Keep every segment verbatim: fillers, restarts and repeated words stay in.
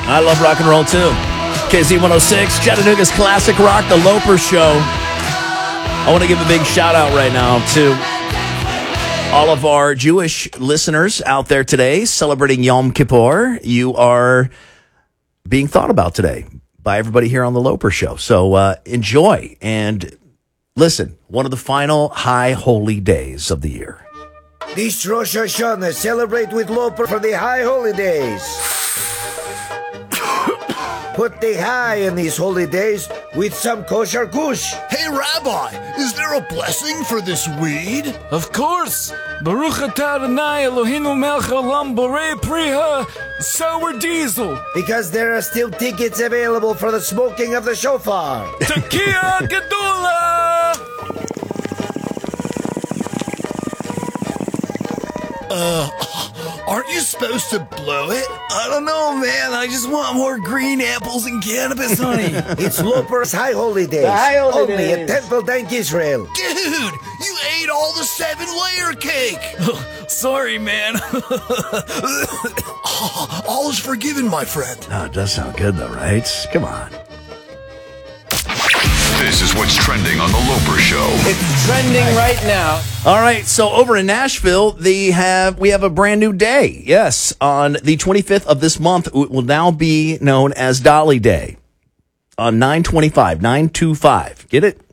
I love rock and roll too. K Z one oh six, Chattanooga's classic rock, The Loper Show. I want to give a big shout out right now to all of our Jewish listeners out there today celebrating Yom Kippur. You are being thought about today by everybody here on The Loper Show. So uh, enjoy and listen, one of the final high holy days of the year. This Rosh Hashanah, celebrate with Loper for the high holy days. Put the high in these holy days with some kosher kush. Hey, Rabbi, is there a blessing for this weed? Of course. Baruch atah Adonai Eloheinu melech haolam borei priha sour diesel. Because there are still tickets available for the smoking of the shofar. Tekiah Gedula! Uh, aren't you supposed to blow it? I don't know, man. I just want more green apples and cannabis, honey. It's Loper's High Holy Days. High Holy Only Days. at Temple Dank Israel. Dude, you ate all the seven-layer cake. Sorry, man. All is forgiven, my friend. Oh, it does sound good, though, right? Come on. This is what's trending on The Loper Show. It's trending right now. All right, so over in Nashville, they have we have a brand new day. Yes, on the twenty-fifth of this month, it will now be known as Dolly Day. On nine twenty-five, nine twenty-five. Get it?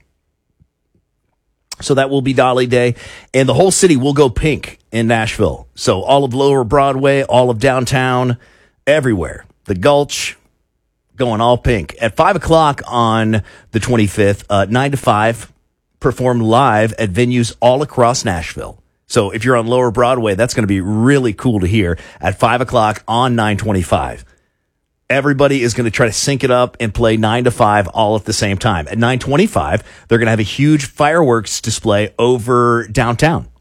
So that will be Dolly Day, and the whole city will go pink in Nashville. So all of Lower Broadway, all of downtown, everywhere. The Gulch, going all pink. At five o'clock on the twenty-fifth, uh, nine to five, performed live at venues all across Nashville. So if you're on Lower Broadway, that's going to be really cool to hear at five o'clock on nine twenty-five. Everybody is going to try to sync it up and play nine to five all at the same time. At nine twenty-five, they're going to have a huge fireworks display over downtown.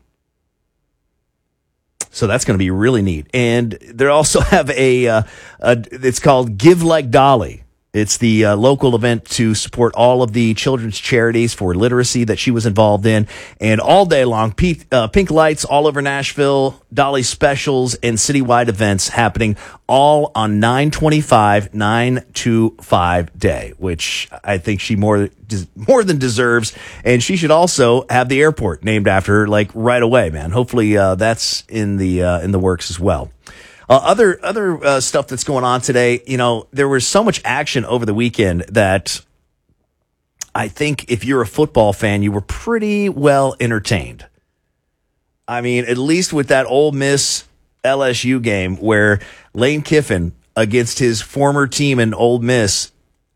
So that's going to be really neat. And they also have a, uh, a it's called Give Like Dolly. It's the uh, local event to support all of the children's charities for literacy that she was involved in. And all day long, pink, uh, pink lights all over Nashville, Dolly specials, and citywide events happening all on nine twenty-five, nine twenty-five day, which I think she more, more than deserves. And she should also have the airport named after her, like right away, man. Hopefully uh, that's in the uh, in the works as well. Uh, other other uh, stuff that's going on today, you know, there was so much action over the weekend that I think if you're a football fan, you were pretty well entertained. I mean, at least with that Ole Miss L S U game where Lane Kiffin against his former team in Ole Miss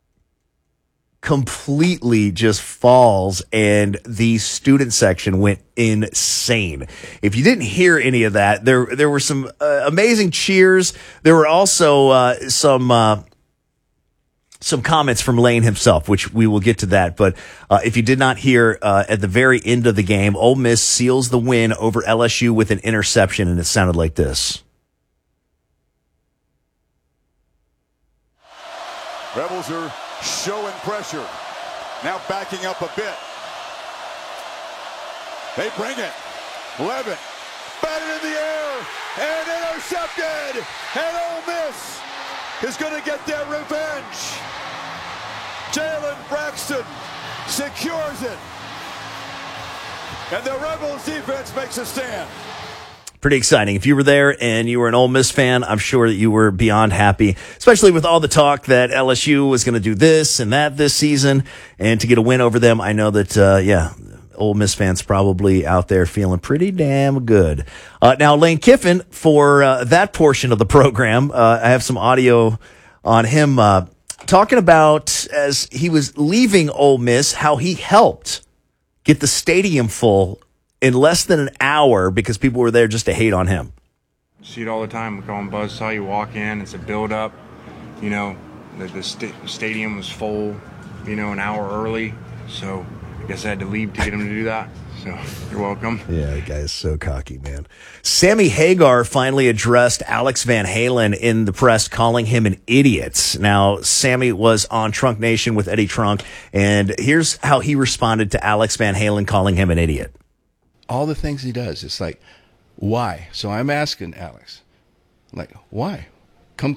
completely just falls, and the student section went insane. If you didn't hear any of that, there there were some uh, amazing cheers. There were also uh, some uh, some comments from Lane himself, which we will get to that. But uh, if you did not hear, uh, at the very end of the game, Ole Miss seals the win over L S U with an interception, and it sounded like this. Rebels are showing pressure. Now backing up a bit. They bring it. Levin. Batted in the air. And intercepted. And Ole Miss is going to get their revenge. Jalen Braxton secures it. And the Rebels defense makes a stand. Pretty exciting. If you were there and you were an Ole Miss fan, I'm sure that you were beyond happy, especially with all the talk that L S U was going to do this and that this season, and to get a win over them. I know that, uh, yeah, Ole Miss fans probably out there feeling pretty damn good. Uh, now, Lane Kiffin, for uh, that portion of the program, uh, I have some audio on him uh, talking about, as he was leaving Ole Miss, how he helped get the stadium full in less than an hour because people were there just to hate on him. See it all the time. We call him buzzsaw. You walk in, it's a build-up. You know, the, the st- stadium was full, you know, an hour early. So I guess I had to leave to get him to do that. So you're welcome. Yeah, that guy is so cocky, man. Sammy Hagar finally addressed Alex Van Halen in the press, calling him an idiot. Now, Sammy was on Trunk Nation with Eddie Trunk, and here's how he responded to Alex Van Halen calling him an idiot. All the things he does, it's like, why? So I'm asking Alex, like, why?